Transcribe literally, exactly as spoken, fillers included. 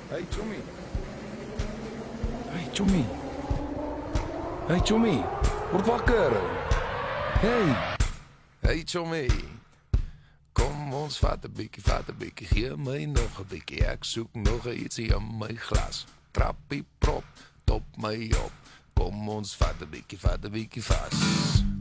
Hey, Tommy. Hey, Tommy. Hey, Tommy. Word wakker. Hey. Hey, Tommy. Kom ons vat een bikkie, vat een bikkie. Geef mij nog een bikkie. Ik zoek nog iets in mijn glas. Trappie prop, top mij op. Kom ons vat een bikkie, vat een bikkie vast.